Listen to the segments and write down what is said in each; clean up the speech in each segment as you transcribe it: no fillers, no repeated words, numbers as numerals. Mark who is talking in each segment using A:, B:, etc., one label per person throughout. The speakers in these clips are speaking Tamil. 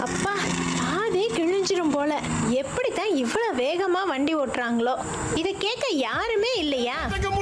A: அப்பா அதே கிழிஞ்சிரும் போல. எப்படித்தான் இவ்வளவு வேகமா வண்டி ஓட்டுறாங்களோ? இதை கேட்க யாருமே இல்லையா?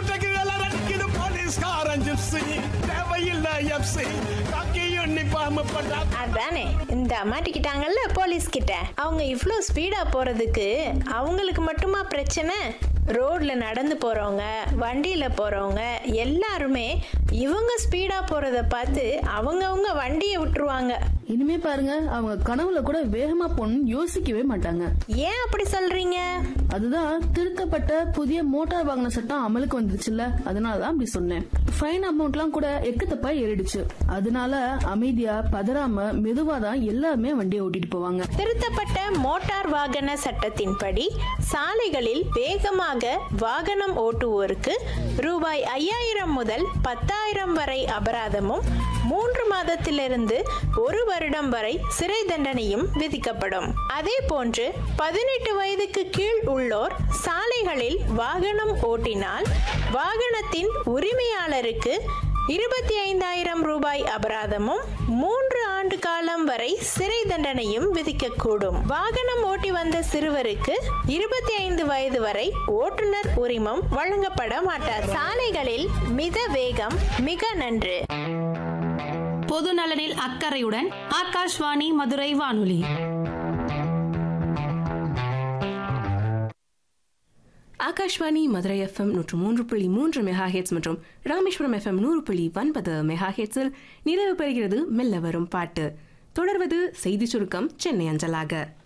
A: அதானே இந்த மாட்டிக்கிட்டாங்கல்ல போலீஸ் கிட்ட. அவங்க இவ்ளோ ஸ்பீடா போறதுக்கு அவங்களுக்கு மட்டுமா பிரச்சனை? ரோட்ல நடந்து போறவங்க, வண்டியில போறவங்க எல்லாருமே இவங்க ஸ்பீடா போறத பார்த்து அவங்கவங்க வண்டியை விட்டுருவாங்க.
B: இனிமே பாருங்க, அவங்க கனவுல கூட வேகமா போகணும்னு யோசிக்கவே மாட்டாங்க.
A: ஏன் அப்படி சொல்றீங்க?
B: அதுதான் திருத்தப்பட்ட புதிய மோட்டார் வாகன சட்டம் அமலுக்கு வந்துருச்சுல்ல, அதனாலதான் அப்படி சொன்னேன். ஃபைன் அமௌண்ட்லாம் கூட எக்கத்தப்பா ஏறிடுச்சு. அதனால அமைதியா பதறாம மெதுவா தான் எல்லாருமே வண்டியை ஓட்டிட்டு போவாங்க.
A: திருத்தப்பட்ட மோட்டார் வாகன சட்டத்தின்படி சாலைகளில் வேகமாக வாகனம் ஓட்டுவோருக்கு ரூபாய் 5000 முதல் 10,000 வரை அபராதமும் 3 மாதத்திலிருந்து 1 வருடம் வரை சிறை தண்டனையும் விதிக்கப்படும். அதே போன்று 18 வயதுக்கு கீழ் உள்ளோர் சாலைகளில் வாகனம் ஓட்டினால் வாகனத்தின் உரிமையாளருக்கு 25,000 ரூபாய் அபராதமும் 3 ஆண்டு காலம் வரை சிறை தண்டனையும் விதிக்கக்கூடும். வாகனம் ஓட்டி வந்த சிறுவருக்கு 25 வயது வரை ஓட்டுநர் உரிமம் வழங்கப்பட மாட்டார். சாலைகளில் மித வேகம் மிக நன்று.
C: பொது நலனில் அக்கறையுடன் ஆகாஷ்வாணி மதுரை வானொலி.
D: ஆகாஷ்வாணி மதுரை FM 103.3 மெகாஹெட்ஸ் மற்றும் ராமேஸ்வரம் FM 100.9 மெகாஹெட்ஸில் நிறைவு பெறுகிறது மெல்ல வரும் பாட்டு. தொடர்வது செய்தி சுருக்கம் சென்னை அஞ்சலாக.